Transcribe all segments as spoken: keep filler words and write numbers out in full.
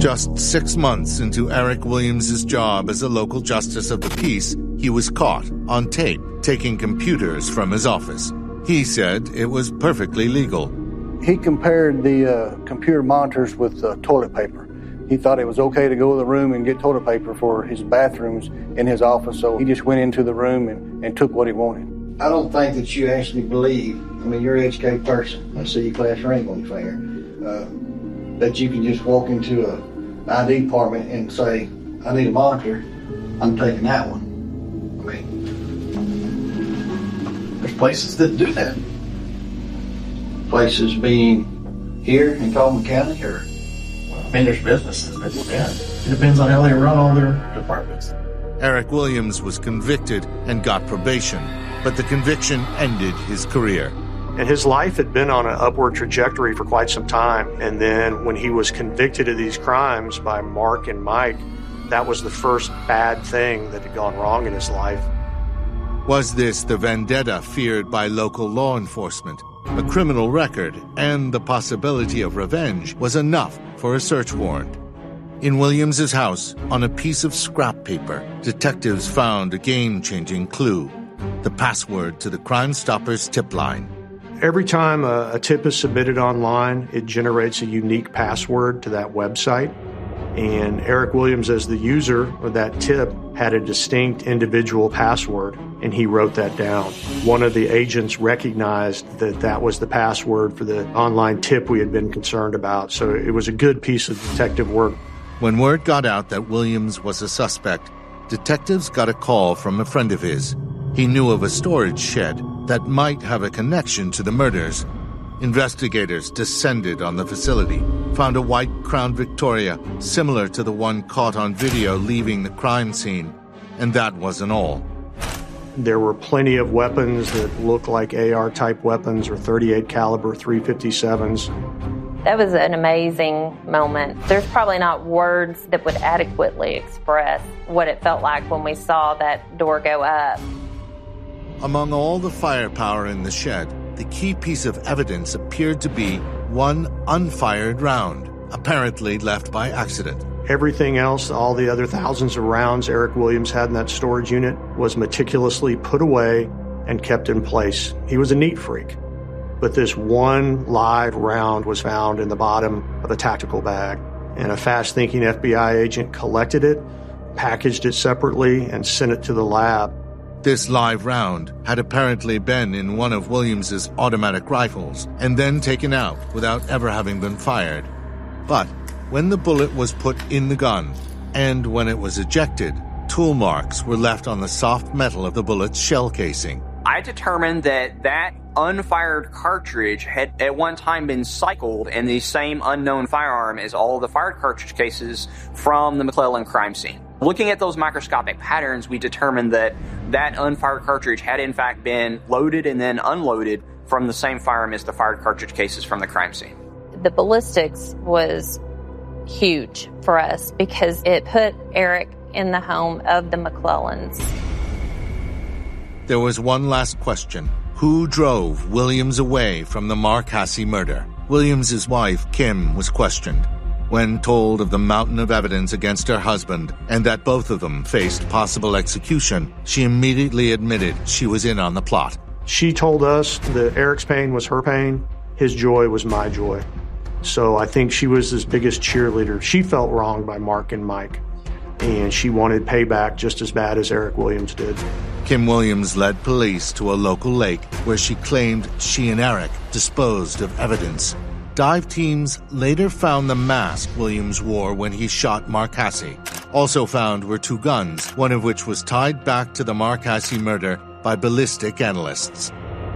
Just six months into Eric Williams' job as a local justice of the peace, he was caught on tape taking computers from his office. He said it was perfectly legal. He compared the uh, computer monitors with uh, toilet paper. He thought it was okay to go to the room and get toilet paper for his bathrooms in his office, so he just went into the room and, and took what he wanted. I don't think that you actually believe, I mean, you're an educated person. I see your class ring on your finger. Uh, that you can just walk into a I D department and say, I need a monitor, I'm taking that one. I mean, there's places that do that. Places being here in Coleman County, or I mean, there's businesses that do that. It depends on how they run all their departments. Eric Williams was convicted and got probation, but the conviction ended his career. And his life had been on an upward trajectory for quite some time. And then when he was convicted of these crimes by Mark and Mike, that was the first bad thing that had gone wrong in his life. Was this the vendetta feared by local law enforcement? A criminal record and the possibility of revenge was enough for a search warrant. In Williams's house, on a piece of scrap paper, detectives found a game-changing clue: the password to the Crime Stoppers tip line. Every time a, a tip is submitted online, it generates a unique password to that website. And Eric Williams, as the user of that tip, had a distinct individual password, and he wrote that down. One of the agents recognized that that was the password for the online tip we had been concerned about. So it was a good piece of detective work. When word got out that Williams was a suspect, detectives got a call from a friend of his. He knew of a storage shed that might have a connection to the murders. Investigators descended on the facility, found a white Crown Victoria similar to the one caught on video leaving the crime scene, and that wasn't all. There were plenty of weapons that looked like A R-type weapons or thirty-eight caliber three fifty-sevens. That was an amazing moment. There's probably not words that would adequately express what it felt like when we saw that door go up. Among all the firepower in the shed, the key piece of evidence appeared to be one unfired round, apparently left by accident. Everything else, all the other thousands of rounds Eric Williams had in that storage unit, was meticulously put away and kept in place. He was a neat freak. But this one live round was found in the bottom of a tactical bag, and a fast-thinking F B I agent collected it, packaged it separately, and sent it to the lab. This live round had apparently been in one of Williams's automatic rifles and then taken out without ever having been fired. But when the bullet was put in the gun and when it was ejected, tool marks were left on the soft metal of the bullet's shell casing. I determined that that unfired cartridge had at one time been cycled in the same unknown firearm as all of the fired cartridge cases from the McClellan crime scene. Looking at those microscopic patterns, we determined that that unfired cartridge had in fact been loaded and then unloaded from the same firearm as the fired cartridge cases from the crime scene. The ballistics was huge for us because it put Eric in the home of the McClellans. There was one last question. Who drove Williams away from the Mark Hasse murder? Williams's wife, Kim, was questioned. When told of the mountain of evidence against her husband and that both of them faced possible execution, she immediately admitted she was in on the plot. She told us that Eric's pain was her pain, his joy was my joy. So I think she was his biggest cheerleader. She felt wronged by Mark and Mike, and she wanted payback just as bad as Eric Williams did. Kim Williams led police to a local lake where she claimed she and Eric disposed of evidence. Dive teams later found the mask Williams wore when he shot Mark Hasse. Also found were two guns, one of which was tied back to the Mark Hasse murder by ballistic analysts.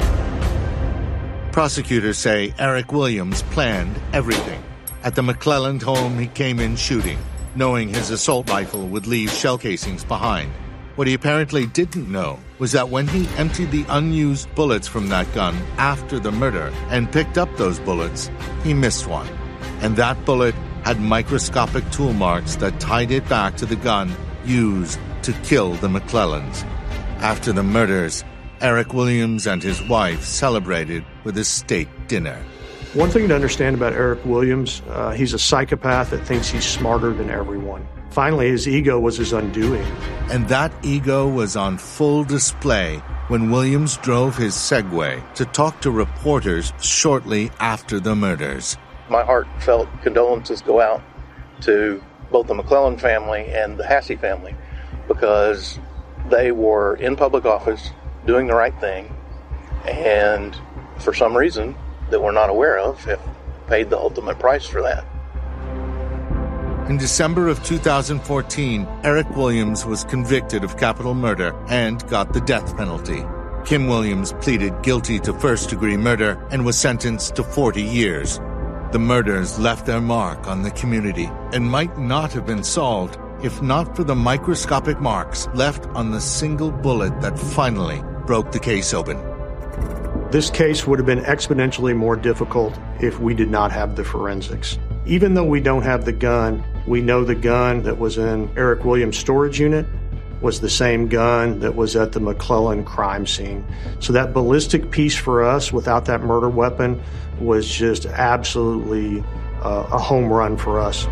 Prosecutors say Eric Williams planned everything. At the McClellan home, he came in shooting, knowing his assault rifle would leave shell casings behind. What he apparently didn't know was that when he emptied the unused bullets from that gun after the murder and picked up those bullets, he missed one. And that bullet had microscopic tool marks that tied it back to the gun used to kill the McClellans. After the murders, Eric Williams and his wife celebrated with a steak dinner. One thing to understand about Eric Williams, uh, he's a psychopath that thinks he's smarter than everyone. Finally, his ego was his undoing. And that ego was on full display when Williams drove his Segway to talk to reporters shortly after the murders. My heartfelt condolences go out to both the McClellan family and the Hassey family, because they were in public office doing the right thing, and for some reason that we're not aware of, have paid the ultimate price for that. In December of two thousand fourteen, Eric Williams was convicted of capital murder and got the death penalty. Kim Williams pleaded guilty to first-degree murder and was sentenced to forty years. The murders left their mark on the community and might not have been solved if not for the microscopic marks left on the single bullet that finally broke the case open. This case would have been exponentially more difficult if we did not have the forensics. Even though we don't have the gun, we know the gun that was in Eric Williams' storage unit was the same gun that was at the McClellan crime scene. So that ballistic piece for us without that murder weapon was just absolutely uh, a home run for us.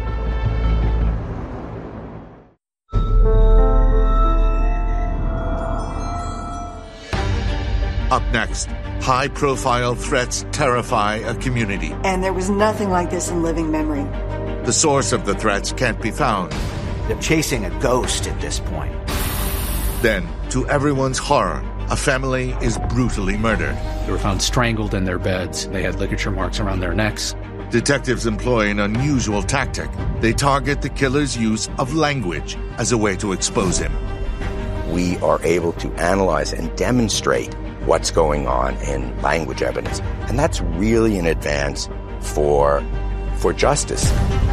Up next, high-profile threats terrify a community. And there was nothing like this in living memory. The source of the threats can't be found. They're chasing a ghost at this point. Then, to everyone's horror, a family is brutally murdered. They were found strangled in their beds. They had ligature marks around their necks. Detectives employ an unusual tactic. They target the killer's use of language as a way to expose him. We are able to analyze and demonstrate what's going on in language evidence. And that's really an advance for, for justice.